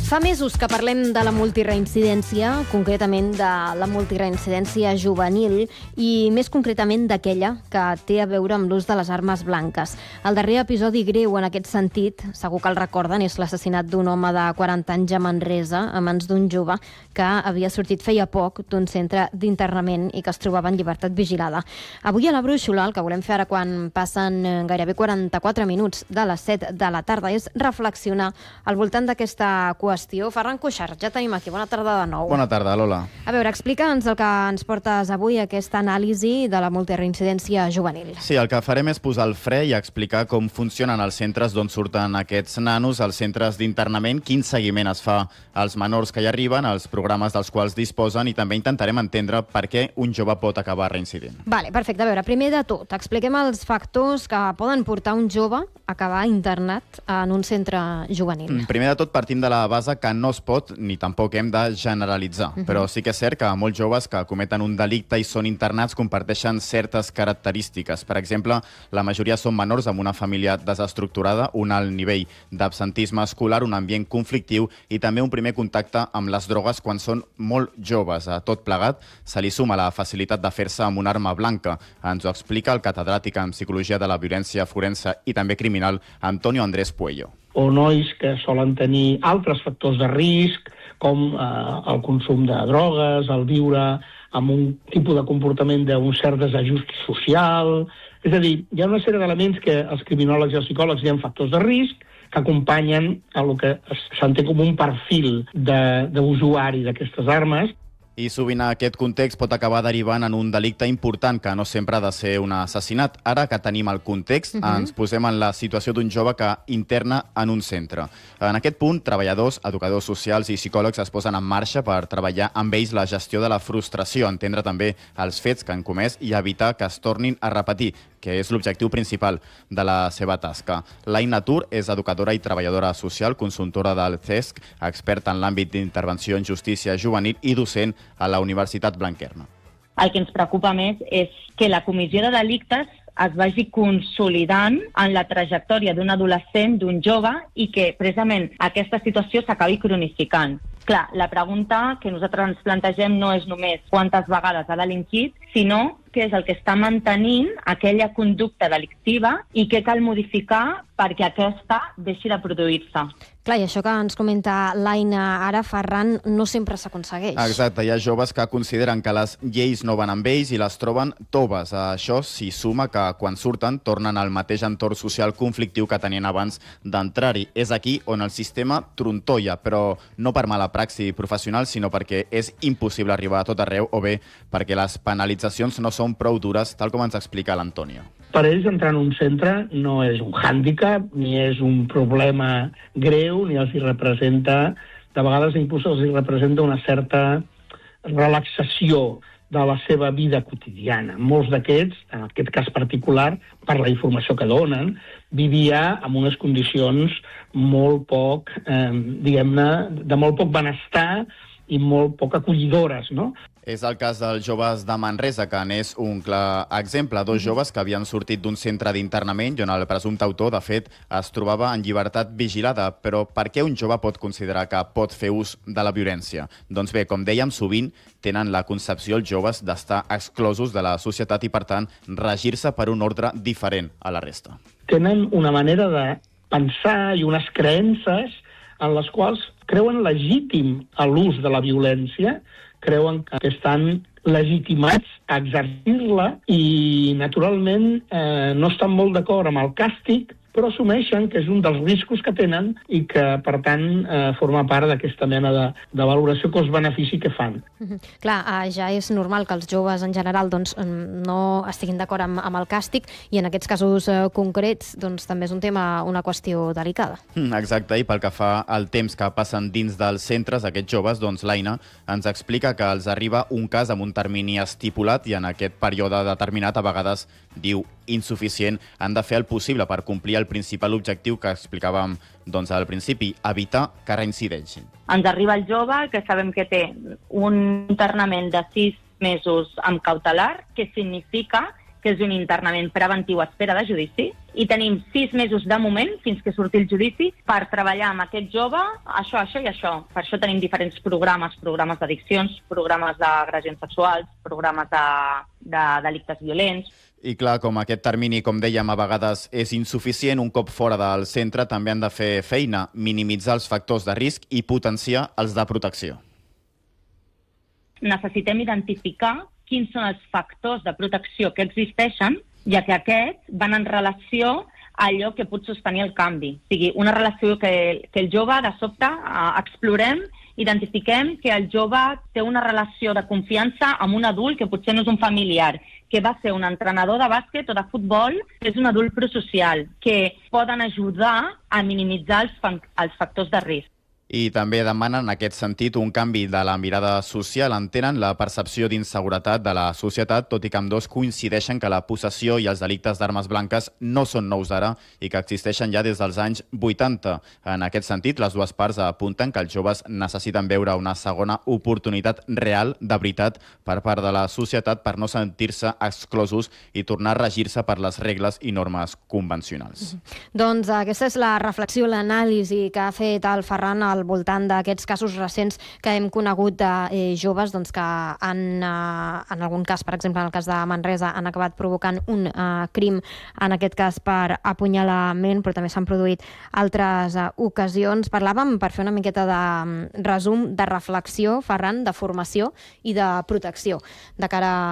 Fa mesos que parlem de la multireincidència, concretament de la multireincidència juvenil i més concretament d'aquella que té a veure amb l'ús de les armes blanques. El darrer episodi greu en aquest sentit, segur que el recorden, és l'assassinat d'un home de 40 anys a Manresa a mans d'un jove que havia sortit feia poc d'un centre d'internament i que es trobava en llibertat vigilada. Avui a la Brúixola, el que volem fer ara quan passen gairebé 44 minuts de les 7 de la tarda és reflexionar al voltant d'aquesta qüestió. Ferran Cuixart, ja tenim aquí. Bona tarda de nou. Bona tarda, Lola. A veure, explica'ns el que ens portes avui, aquesta anàlisi de la multireincidència juvenil. Sí, el que farem és posar el fre i explicar com funcionen els centres d'on surten aquests nanos, els centres d'internament, quin seguiment es fa als menors que hi arriben, els programes dels quals disposen i també intentarem entendre per què un jove pot acabar reincidint. Vale, perfecte. A veure, primer de tot, expliquem els factors que poden portar un jove a acabar internat en un centre juvenil. Primer de tot, partim de la base que no es pot ni tampoc hem de generalitzar, però sí que és cert que molts joves que cometen un delicte i són internats comparteixen certes característiques. Per exemple, la majoria són menors amb una família desestructurada, un alt nivell d'absentisme escolar, un ambient conflictiu i també un primer contacte amb les drogues quan són molt joves. A tot plegat se li suma la facilitat de fer-se amb una arma blanca. Ens ho explica el catedràtic en Psicologia de la Violència Forense i també criminal, Antonio Andrés Puello. O nois que solen tenir altres factors de risc, com el consum de drogues, el viure amb un tipus de comportament d'un cert desajust social. És a dir, hi ha una sèrie d'elements que els criminòlegs i els psicòlegs hi ha factors de risc que acompanyen a el que s'entén com un perfil d'usuari d'aquestes armes. I sovint aquest context pot acabar derivant en un delicte important que no sempre ha de ser un assassinat. Ara que tenim el context, ens posem en la situació d'un jove que interna en un centre. En aquest punt, treballadors, educadors socials i psicòlegs es posen en marxa per treballar amb ells la gestió de la frustració, entendre també els fets que han comès i evitar que es tornin a repetir, que és l'objectiu principal de la seva tasca. L'Aina Tur és educadora i treballadora social, consultora del CESC, experta en l'àmbit d'intervenció en justícia juvenil i docent a la Universitat Blanquerna. El que ens preocupa més és que la comissió de delictes es vagi consolidant en la trajectòria d'un adolescent, d'un jove, i que precisament aquesta situació s'acabi cronificant. Clar, la pregunta que nosaltres ens plantegem no és només quantes vegades ha delinquit, sinó què és el que està mantenint aquella conducta delictiva i què cal modificar perquè aquesta deixi de produir-se. Clar, i això que ens comenta l'Aina ara, Ferran, no sempre s'aconsegueix. Exacte, hi ha joves que consideren que les lleis no van amb ells i les troben toves. A això s'hi suma que quan surten tornen al mateix entorn social conflictiu que tenien abans d'entrar-hi. És aquí on el sistema trontolla, però no per mala praxi professional, sinó perquè és impossible arribar a tot arreu o bé perquè les penalitzacions no són prou dures, tal com ens explica l'Antonio. Per ells entrar en un centre no és un hàndicap, ni és un problema greu, ni els hi representa, de vegades inclús els hi representa una certa relaxació de la seva vida quotidiana. Molts d'aquests, en aquest cas particular, per la informació que donen, vivia en unes condicions molt poc, diguem-ne, de molt poc benestar i molt poc acollidores, no? És el cas dels joves de Manresa, que n'és un clar exemple. Dos joves que havien sortit d'un centre d'internament i on el presumpte autor, de fet, es trobava en llibertat vigilada. Però per què un jove pot considerar que pot fer ús de la violència? Doncs bé, com dèiem, sovint tenen la concepció els joves d'estar exclosos de la societat i, per tant, regir-se per un ordre diferent a la resta. Tenen una manera de pensar i unes creences en les quals creuen legítim l'ús de la violència, creuen que estan legitimats a exercir-la i, naturalment, no estan molt d'acord amb el càstig, però assumeixen que és un dels riscos que tenen i que, per tant, forma part d'aquesta mena de valoració cost-benefici que fan. Clar, ja és normal que els joves en general doncs, no estiguin d'acord amb el càstig i en aquests casos concrets doncs, també és un tema, una qüestió delicada. Exacte, i pel que fa al temps que passen dins dels centres, aquests joves, doncs l'Aina ens explica que els arriba un cas amb un termini estipulat i en aquest període determinat, a vegades, diu insuficient, han de fer el possible per complir el principal objectiu que explicàvem doncs, al principi, evitar que reincideixin. Ens arriba el jove que sabem que té un internament de 6 mesos amb cautelar, que significa que que és un internament preventiu a espera de judici, i tenim 6 mesos de moment, fins que surti el judici, per treballar amb aquest jove, això i això. Per això tenim diferents programes d'addiccions, programes d'agressions sexuals, programes de delictes violents. I clar, com aquest termini, com dèiem, a vegades és insuficient, un cop fora del centre també han de fer feina, minimitzar els factors de risc i potenciar els de protecció. Necessitem identificar quins són els factors de protecció que existeixen, ja que aquests van en relació a allò que pot sostenir el canvi. O sigui, una relació que el jove, de sobte, explorem, identifiquem que el jove té una relació de confiança amb un adult que potser no és un familiar, que va ser un entrenador de bàsquet o de futbol, que és un adult prosocial, que poden ajudar a minimitzar els factors de risc. I també demanen, en aquest sentit, un canvi de la mirada social. Entenen la percepció d'inseguretat de la societat, tot i que ambdós coincideixen que la possessió i els delictes d'armes blanques no són nous d'ara i que existeixen ja des dels anys 80. En aquest sentit, les dues parts apunten que els joves necessiten veure una segona oportunitat real, de veritat, per part de la societat per no sentir-se exclosos i tornar a regir-se per les regles i normes convencionals. Doncs aquesta és la reflexió, l'anàlisi que ha fet el Ferran al voltant d'aquests casos recents que hem conegut de joves doncs, que en algun cas, per exemple, en el cas de Manresa, han acabat provocant un crim, en aquest cas per apunyalament, però també s'han produït altres ocasions. Parlàvem, per fer una miqueta de resum, de reflexió, Ferran, de formació i de protecció de cara